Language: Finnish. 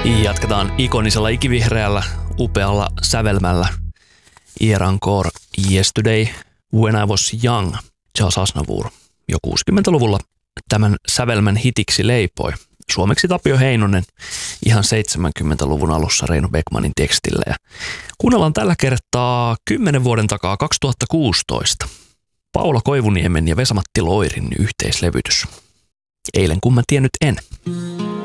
Jatketaan ikonisella ikivihreällä, upealla sävelmällä. Ian Encore, Yesterday, When I Was Young, Charles Aznavour jo 60-luvulla tämän sävelmän hitiksi leipoi. Suomeksi Tapio Heinonen ihan 70-luvun alussa Reino Beckmanin tekstillä. Ja kuunnellaan tällä kertaa 10 vuoden takaa 2016. Paula Koivuniemen ja Vesa-Matti Loirin yhteislevytys. Eilen kun mä tiennyt en.